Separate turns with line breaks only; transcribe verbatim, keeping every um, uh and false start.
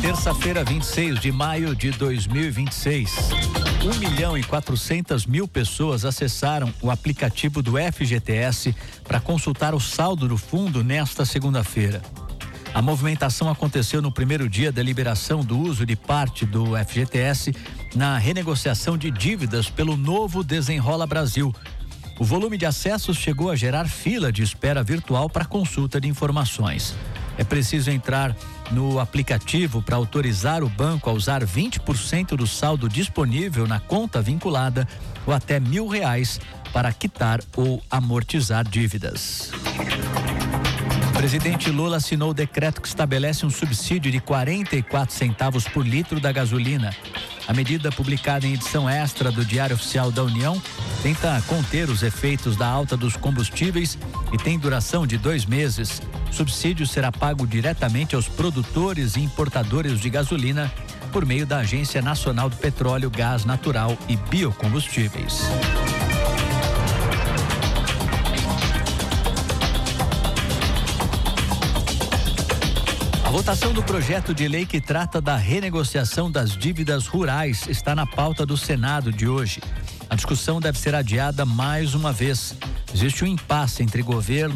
Terça-feira, vinte e seis de maio de dois mil e vinte e seis. Um milhão e quatrocentas mil pessoas acessaram o aplicativo do F G T S para consultar o saldo do fundo nesta segunda-feira. A movimentação aconteceu no primeiro dia da liberação do uso de parte do F G T S na renegociação de dívidas pelo novo Desenrola Brasil. O volume de acessos chegou a gerar fila de espera virtual para consulta de informações. É preciso entrar no aplicativo para autorizar o banco a usar vinte por cento do saldo disponível na conta vinculada ou até mil reais para quitar ou amortizar dívidas. O presidente Lula assinou o decreto que estabelece um subsídio de quarenta e quatro centavos por litro da gasolina. A medida, publicada em edição extra do Diário Oficial da União, tenta conter os efeitos da alta dos combustíveis e tem duração de dois meses. O subsídio será pago diretamente aos produtores e importadores de gasolina por meio da Agência Nacional do Petróleo, Gás Natural e Biocombustíveis. A votação do projeto de lei que trata da renegociação das dívidas rurais está na pauta do Senado de hoje. A discussão deve ser adiada mais uma vez. Existe um impasse entre governo